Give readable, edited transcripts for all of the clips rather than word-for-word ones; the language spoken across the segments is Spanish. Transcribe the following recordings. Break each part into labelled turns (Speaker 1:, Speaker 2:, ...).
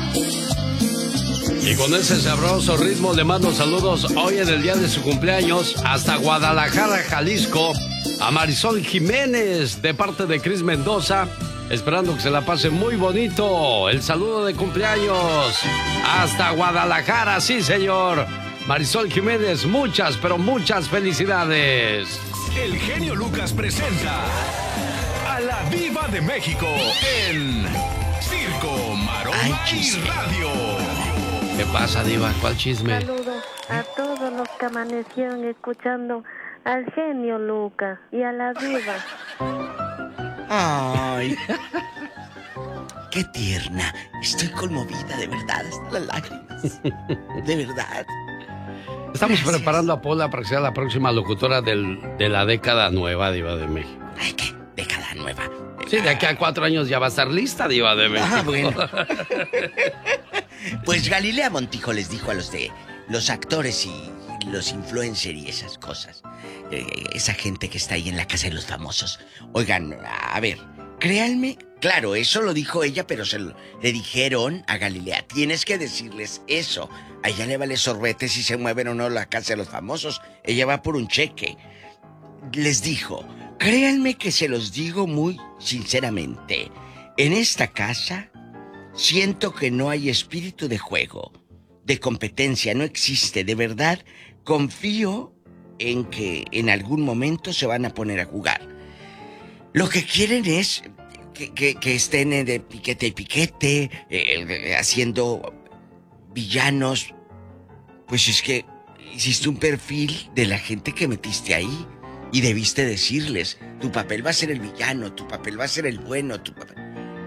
Speaker 1: Y con ese sabroso ritmo le mando saludos hoy en el día de su cumpleaños hasta Guadalajara, Jalisco, a Marisol Jiménez de parte de Cris Mendoza, esperando que se la pase muy bonito. El saludo de cumpleaños hasta Guadalajara, sí señor. Marisol Jiménez, muchas, pero muchas felicidades.
Speaker 2: El genio Lucas presenta a la Diva de México en Circo, Maroma y Radio.
Speaker 1: ¿Qué pasa, Diva? ¿Cuál chisme?
Speaker 3: Saludos a todos los que amanecieron escuchando al genio Lucas y a la Diva.
Speaker 4: Ay, qué tierna. Estoy conmovida, de verdad, hasta las lágrimas. De verdad.
Speaker 1: Estamos preparando a Pola para que sea la próxima locutora de la década nueva, Diva de México.
Speaker 4: Ay, ¿qué? Década nueva.
Speaker 1: Sí, de aquí a 4 años ya va a estar lista, Diva de México.
Speaker 4: Ah, bueno. Pues Galilea Montijo les dijo a los actores y los influencers y esas cosas, esa gente que está ahí en la casa de los famosos, oigan, a ver, créanme, claro, eso lo dijo ella, pero le dijeron a Galilea, tienes que decirles eso. A ella le vale sorbete si se mueven o no a la casa de los famosos. Ella va por un cheque. Les dijo, créanme que se los digo muy sinceramente. En esta casa siento que no hay espíritu de juego, de competencia, no existe. De verdad, confío en que en algún momento se van a poner a jugar. Lo que quieren es que estén de piquete y piquete, haciendo villanos. Pues es que hiciste un perfil de la gente que metiste ahí y debiste decirles, tu papel va a ser el villano, tu papel va a ser el bueno, tu papel...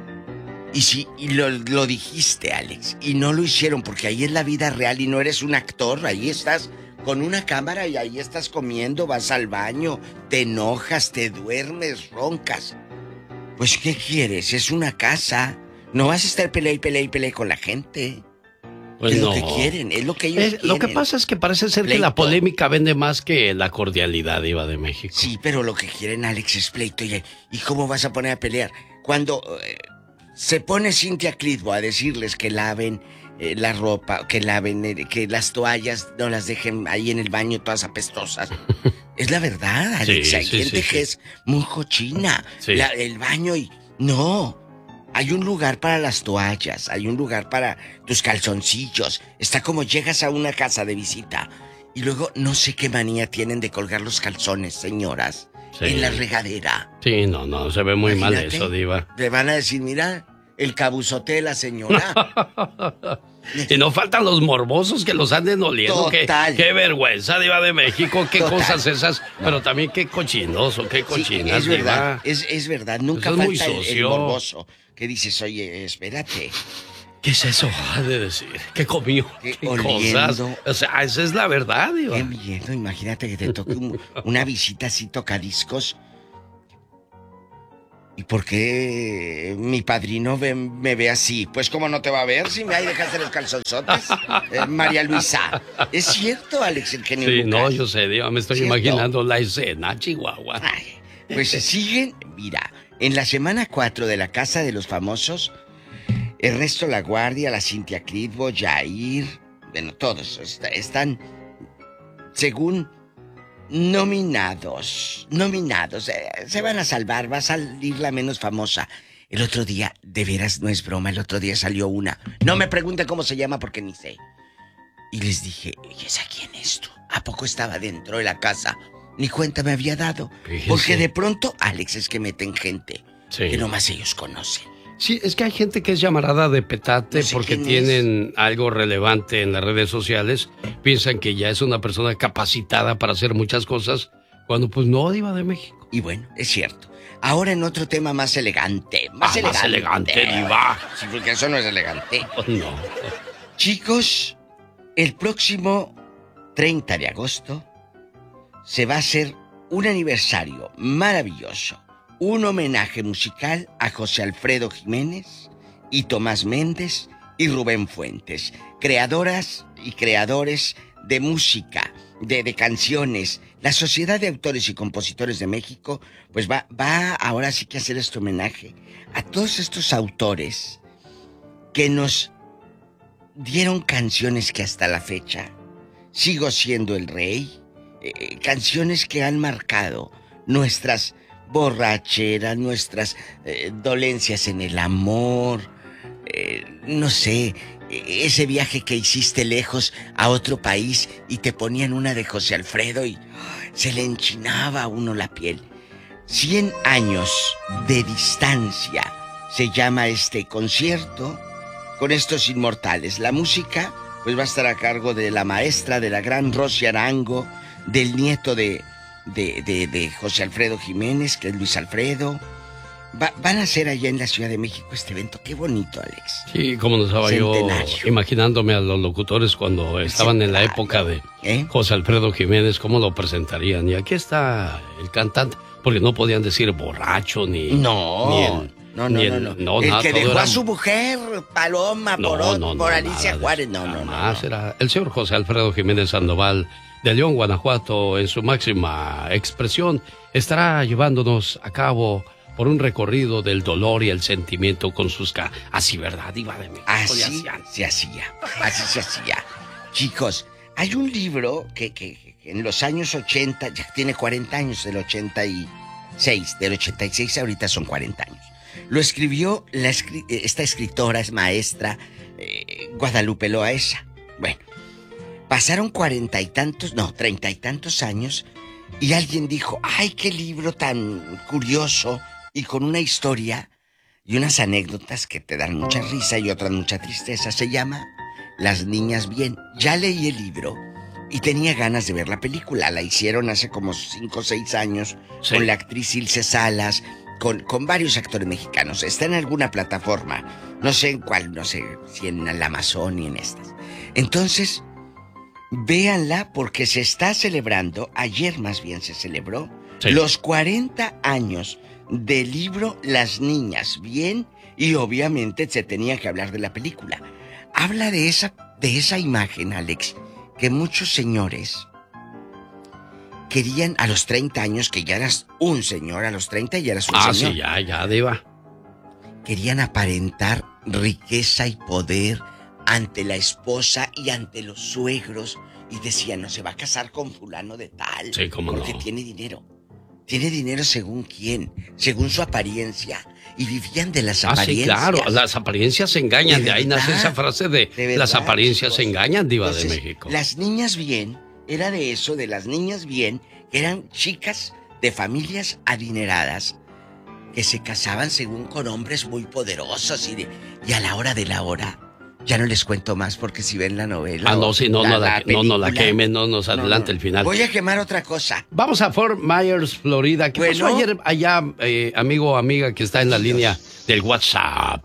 Speaker 4: Y lo dijiste, Alex, y no lo hicieron porque ahí es la vida real y no eres un actor, ahí estás con una cámara y ahí estás comiendo, vas al baño, te enojas, te duermes, roncas. Pues ¿qué quieres? Es una casa, no vas a estar pelea y pelea y pelea con la gente.
Speaker 1: Pues
Speaker 4: es
Speaker 1: no.
Speaker 4: lo que quieren, es lo que ellos quieren.
Speaker 1: Lo que pasa es que parece ser
Speaker 4: pleito.
Speaker 1: que la polémica vende más que la cordialidad, Diva de México.
Speaker 4: Sí, pero lo que quieren, Alex, es pleito. ¿Y cómo vas a poner a pelear? Cuando se pone Cynthia Clitbo a decirles que laven la ropa, que laven, que las toallas no las dejen ahí en el baño todas apestosas. Es la verdad, Alex.
Speaker 1: Sí,
Speaker 4: hay
Speaker 1: sí,
Speaker 4: gente
Speaker 1: sí,
Speaker 4: que es muy cochina.
Speaker 1: Sí.
Speaker 4: El baño y... No. Hay un lugar para las toallas, hay un lugar para tus calzoncillos. Está como llegas a una casa de visita y luego no sé qué manía tienen de colgar los calzones, señoras,
Speaker 1: Sí.
Speaker 4: en la regadera.
Speaker 1: Sí, no, se ve muy mal
Speaker 4: Imagínate,
Speaker 1: eso, Diva.
Speaker 4: Le van a decir, mira, el cabuzote de la señora.
Speaker 1: Y no faltan los morbosos que los anden oliendo.
Speaker 4: Total.
Speaker 1: Qué vergüenza, Diva de México, qué
Speaker 4: Total.
Speaker 1: cosas esas. Pero también qué cochinoso, qué cochinas,
Speaker 4: Sí, es verdad,
Speaker 1: Diva.
Speaker 4: es verdad, nunca
Speaker 1: Eso es muy
Speaker 4: falta el
Speaker 1: sucio.
Speaker 4: morboso que dices, oye, espérate.
Speaker 1: ¿Qué es eso? Ha de decir. ¿Qué comió?
Speaker 4: ¿Qué
Speaker 1: ¿Qué
Speaker 4: oliendo?
Speaker 1: cosas? O sea, esa es la verdad, Diva.
Speaker 4: Qué miedo, imagínate que te toque una visita así tocadiscos. ¿Y por qué mi padrino me ve así? Pues ¿cómo no te va a ver si me hay dejaste los calzonzotes? María Luisa. Es cierto, Alex, el genio
Speaker 1: Sí,
Speaker 4: Lucas.
Speaker 1: no, yo sé, Diva, me estoy
Speaker 4: ¿Cierto?
Speaker 1: imaginando la escena, Chihuahua.
Speaker 4: Ay, pues se siguen, mira, en la semana 4 de la Casa de los Famosos, Ernesto Laguardia, la Cynthia Clitbo, Yair, bueno, todos están, según nominados. Se van a salvar, va a salir la menos famosa. El otro día, de veras, no es broma, el otro día salió una. No me pregunten cómo se llama porque ni sé. Y les dije, ¿y esa quién es tú? ¿A poco estaba dentro de la casa? Ni cuenta me había dado.
Speaker 1: Fíjese.
Speaker 4: Porque de pronto, Alex, es que meten gente
Speaker 1: Sí.
Speaker 4: que nomás ellos conocen.
Speaker 1: Sí, es que hay gente que es llamarada de petate
Speaker 4: No sé
Speaker 1: porque
Speaker 4: quién
Speaker 1: tienen algo relevante en las redes sociales. Piensan que ya es una persona capacitada para hacer muchas cosas, cuando pues no, Diva de México.
Speaker 4: Y bueno, es cierto. Ahora en otro tema más elegante.
Speaker 1: Más elegante, Diva.
Speaker 4: Sí, porque eso no es elegante.
Speaker 1: No.
Speaker 4: Chicos, el próximo 30 de agosto se va a hacer un aniversario maravilloso. Un homenaje musical a José Alfredo Jiménez y Tomás Méndez y Rubén Fuentes, creadoras y creadores de música, de canciones. La Sociedad de Autores y Compositores de México pues va ahora sí que a hacer este homenaje a todos estos autores que nos dieron canciones que hasta la fecha sigo siendo el rey. Canciones que han marcado nuestras borracheras, nuestras dolencias en el amor, no sé, ese viaje que hiciste lejos a otro país y te ponían una de José Alfredo y se le enchinaba a uno la piel. 100 años de distancia se llama este concierto con estos inmortales. La música pues va a estar a cargo de la maestra, de la gran Rosy Arango, del nieto de José Alfredo Jiménez, que es Luis Alfredo. Van a hacer allá en la Ciudad de México este evento. Qué bonito, Alex.
Speaker 1: Sí, como nos estaba yo imaginándome a los locutores cuando estaban en la época de José Alfredo Jiménez, cómo lo presentarían. Y aquí está el cantante, porque no podían decir borracho ni...
Speaker 4: No, el
Speaker 1: nada,
Speaker 4: que dejó
Speaker 1: era...
Speaker 4: a su mujer, Paloma, por Alicia Juárez. No.
Speaker 1: Era el señor José Alfredo Jiménez Sandoval, de León, Guanajuato, en su máxima expresión, estará llevándonos a cabo por un recorrido del dolor y el sentimiento con sus... Así, ¿verdad, Diva de México?
Speaker 4: Así se hacía. Chicos, hay un libro que en los años 80, ya tiene 40 años, del 86 ahorita son 40 años. Lo escribió esta escritora, es maestra, Guadalupe Loaesa. Bueno, pasaron 30 y tantos años y alguien dijo, ¡ay, qué libro tan curioso! Y con una historia y unas anécdotas que te dan mucha risa y otras mucha tristeza. Se llama Las Niñas Bien. Ya leí el libro y tenía ganas de ver la película. La hicieron hace como 5 o 6 años, sí, con la actriz Ilse Salas, con varios actores mexicanos. Está en alguna plataforma, no sé en cuál, no sé si en el Amazon y en estas. Entonces, véanla porque se está celebrando, ayer más bien se celebró, sí, los 40 años del libro Las Niñas Bien, y obviamente se tenía que hablar de la película. Habla de esa imagen, Alex, que muchos señores querían a los 30 años, que ya eras un señor, a los 30 ya eras un señor.
Speaker 1: Sí, ya, Diva.
Speaker 4: Querían aparentar riqueza y poder ante la esposa y ante los suegros, y decían, no se va a casar con fulano de tal,
Speaker 1: sí, cómo
Speaker 4: porque
Speaker 1: no,
Speaker 4: tiene dinero. Tiene dinero según quién, según su apariencia. Y vivían de las apariencias.
Speaker 1: Sí, claro, las apariencias se engañan. De ahí nace esa frase de las apariencias se engañan, Diva. Entonces, de México.
Speaker 4: Las niñas bien, era de eso, de las niñas bien, que eran chicas de familias adineradas, que se casaban según con hombres muy poderosos y a la hora de la hora. Ya no les cuento más porque si ven la novela...
Speaker 1: no la quemen, no nos adelante el final.
Speaker 4: Voy a quemar otra cosa.
Speaker 1: Vamos a Fort Myers, Florida. ¿Qué pasó ayer allá, amigo o amiga que está en la línea del WhatsApp?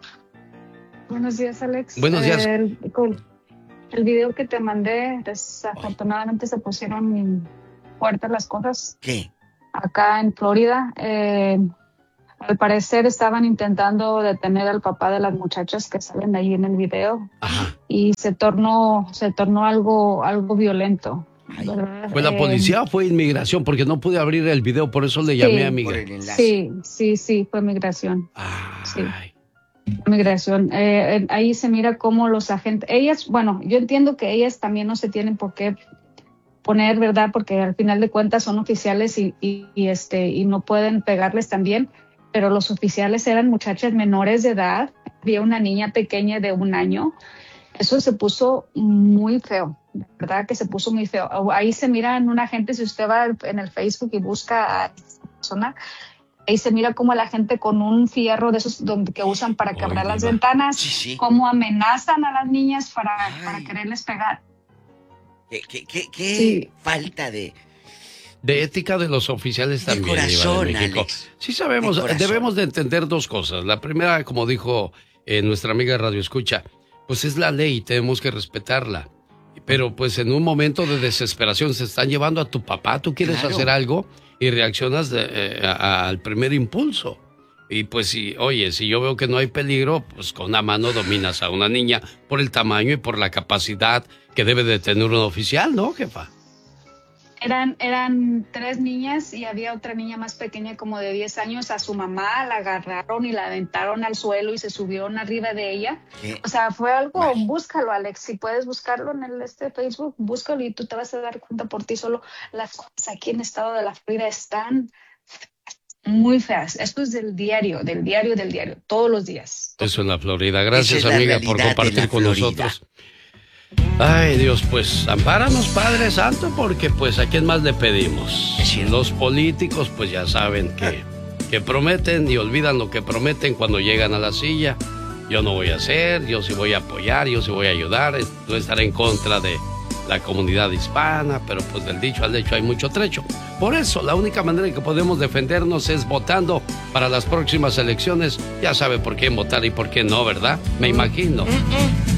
Speaker 5: Buenos días, Alex.
Speaker 1: Buenos días.
Speaker 5: El video que te mandé, desafortunadamente se pusieron fuertes las cosas.
Speaker 4: ¿Qué?
Speaker 5: Acá en Florida, al parecer estaban intentando detener al papá de las muchachas que salen ahí en el video.
Speaker 1: Ajá.
Speaker 5: Y se tornó algo violento.
Speaker 1: ¿Fue la policía o fue inmigración? Porque no pude abrir el video, por eso le llamé a amiga.
Speaker 5: Sí, fue migración.
Speaker 1: Ay.
Speaker 5: Sí. Migración. Ahí se mira cómo los agentes, yo entiendo que ellas también no se tienen por qué poner, ¿verdad? Porque al final de cuentas son oficiales y no pueden pegarles también. Pero los oficiales eran muchachas menores de edad, había una niña pequeña de 1 año. Eso se puso muy feo, de verdad que se puso muy feo. Ahí se mira en una gente, si usted va en el Facebook y busca a esa persona, ahí se mira como la gente con un fierro de esos que usan para quebrar las ventanas,
Speaker 4: sí,
Speaker 5: cómo amenazan a las niñas para quererles pegar.
Speaker 4: ¿Qué falta de
Speaker 1: ética de los oficiales también,
Speaker 4: corazón,
Speaker 1: Diva de México?
Speaker 4: Alex.
Speaker 1: Sí sabemos, debemos de entender 2 cosas. La primera, como dijo nuestra amiga Radio Escucha, pues es la ley, tenemos que respetarla. Pero pues en un momento de desesperación se están llevando a tu papá, tú quieres hacer algo y reaccionas al primer impulso. Y pues si yo veo que no hay peligro, pues con una mano dominas a una niña por el tamaño y por la capacidad que debe de tener un oficial, ¿no, jefa?
Speaker 5: Eran 3 niñas y había otra niña más pequeña como de 10 años. A su mamá la agarraron y la aventaron al suelo y se subieron arriba de ella.
Speaker 4: ¿Qué?
Speaker 5: O sea, fue algo,
Speaker 4: Mal.
Speaker 5: búscalo, Alex, si puedes buscarlo en el Facebook, búscalo y tú te vas a dar cuenta por ti solo. Las cosas aquí en el estado de la Florida están muy feas. Esto es del diario, todos los días.
Speaker 1: Eso en la Florida. Gracias,
Speaker 4: Esa es la
Speaker 1: amiga, por
Speaker 4: realidad de
Speaker 1: compartir
Speaker 4: la
Speaker 1: con
Speaker 4: Florida.
Speaker 1: nosotros. Ay, Dios, pues ampáranos, Padre Santo, porque pues ¿a quién más le pedimos?
Speaker 4: Es cierto.
Speaker 1: Los políticos pues ya saben que prometen y olvidan lo que prometen cuando llegan a la silla. Yo no voy a hacer, yo sí voy a apoyar, yo sí voy a ayudar, no estaré en contra de la comunidad hispana, pero pues del dicho al hecho hay mucho trecho. Por eso, la única manera en que podemos defendernos es votando para las próximas elecciones. Ya sabe por quién votar y por qué no, ¿verdad? Me imagino.